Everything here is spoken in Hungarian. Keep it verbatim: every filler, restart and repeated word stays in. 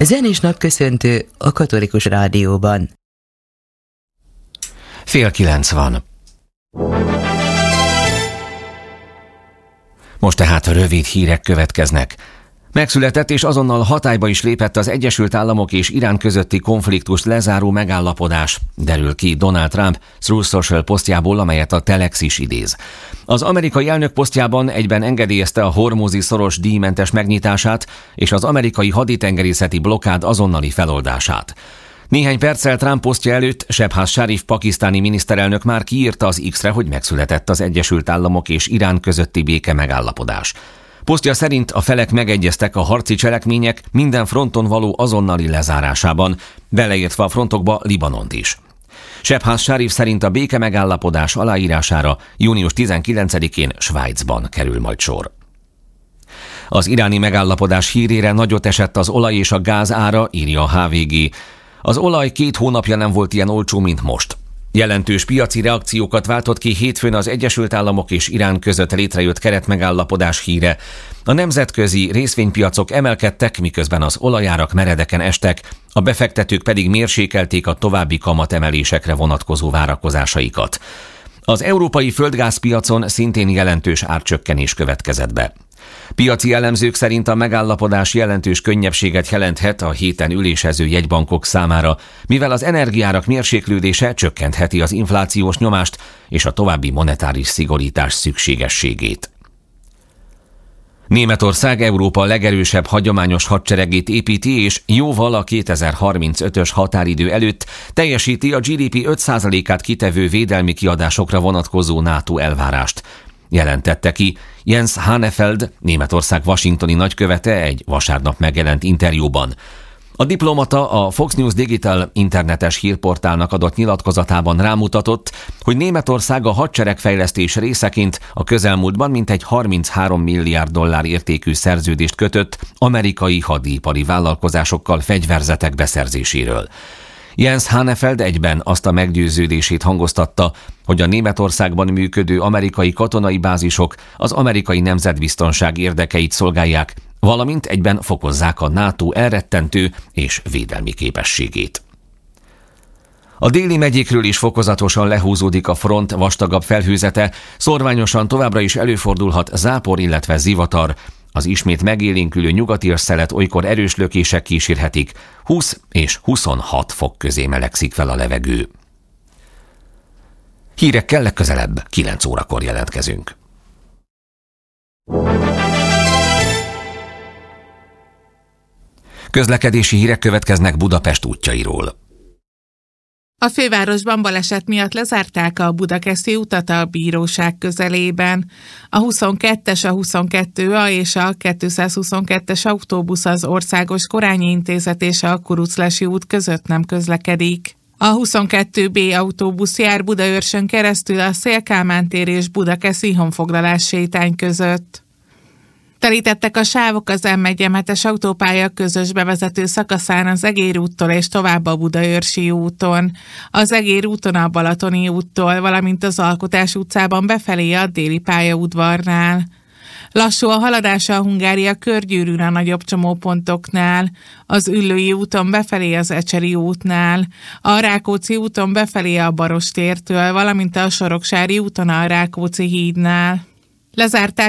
Zenés napköszöntő a Katolikus Rádióban. Fél kilenc van. Most tehát rövid hírek következnek. Megszületett és azonnal hatályba is lépett az Egyesült Államok és Irán közötti konfliktust lezáró megállapodás, derül ki Donald Trump Truth Social posztjából, amelyet a Telex is idéz. Az amerikai elnök posztjában egyben engedélyezte a hormúzi szoros díjmentes megnyitását és az amerikai haditengerészeti blokkád azonnali feloldását. Néhány perccel Trump posztja előtt Shehbaz Sharif pakisztáni miniszterelnök már kiírta az X-re, hogy megszületett az Egyesült Államok és Irán közötti béke megállapodás. Posztja szerint a felek megegyeztek a harci cselekmények minden fronton való azonnali lezárásában, beleértve a frontokba Libanont is. Shehbaz Sharif szerint a béke megállapodás aláírására június tizenkilencedikén Svájcban kerül majd sor. Az iráni megállapodás hírére nagyot esett az olaj és a gáz ára, írja a há vé gé. Az olaj két hónapja nem volt ilyen olcsó, mint most. Jelentős piaci reakciókat váltott ki hétfőn az Egyesült Államok és Irán között létrejött keretmegállapodás híre. A nemzetközi részvénypiacok emelkedtek, miközben az olajárak meredeken estek, a befektetők pedig mérsékelték a további kamatemelésekre vonatkozó várakozásaikat. Az európai földgázpiacon szintén jelentős árcsökkenés következett be. Piaci elemzők szerint a megállapodás jelentős könnyebbséget jelenthet a héten ülésező jegybankok számára, mivel az energiárak mérséklődése csökkentheti az inflációs nyomást és a további monetáris szigorítás szükségességét. Németország Európa legerősebb hagyományos hadseregét építi, és jóval a kétezer-harmincötös határidő előtt teljesíti a gé dé pé öt százalékát kitevő védelmi kiadásokra vonatkozó NATO elvárást, jelentette ki Jens Hannefeld, Németország washingtoni nagykövete egy vasárnap megjelent interjúban. A diplomata a Fox News Digital internetes hírportálnak adott nyilatkozatában rámutatott, hogy Németország a hadseregfejlesztés részeként a közelmúltban mintegy harminchárom milliárd dollár értékű szerződést kötött amerikai hadipari vállalkozásokkal fegyverzetek beszerzéséről. Jens Hannefeld egyben azt a meggyőződését hangoztatta, hogy a Németországban működő amerikai katonai bázisok az amerikai nemzetbiztonság érdekeit szolgálják, valamint egyben fokozzák a NATO elrettentő és védelmi képességét. A déli megyékről is fokozatosan lehúzódik a front vastagabb felhőzete, szorványosan továbbra is előfordulhat zápor, illetve zivatar. Az ismét megélénkülő nyugati ősszelet olykor erős lökések kísérhetik, húsz és huszonhat fok közé melegszik fel a levegő. Hírekkel legközelebb kilenc órakor jelentkezünk. Közlekedési hírek következnek Budapest útjairól. A fővárosban baleset miatt lezárták a Budakeszi utat a bíróság közelében. A huszonkettes, a huszonkettő A és a kétszázhuszonkettes autóbusz az Országos Korányi Intézet és a Kuruclesi út között nem közlekedik. A huszonkettő B autóbusz jár Budaörsön keresztül a Széll-Kálmán tér és Budakeszi honfoglalás sétány között. Telítettek a sávok az M egy M hetes autópálya közös bevezető szakaszán az Egér úttól és tovább a Budaörsi úton. Az Egér úton a Balatoni úttól, valamint az Alkotás utcában befelé a Déli pályaudvarnál. Lassú a haladása a Hungária körgyűrűn a nagyobb csomópontoknál, az Üllői úton befelé az Ecseri útnál, a Rákóczi úton befelé a Barostértől, valamint a Soroksári úton a Rákóczi hídnál. Lezárták